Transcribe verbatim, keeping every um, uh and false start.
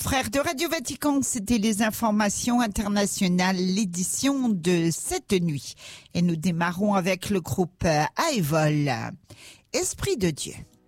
Frères de Radio Vatican, c'était les informations internationales, l'édition de cette nuit. Et nous démarrons avec le groupe Aevol. Esprit de Dieu.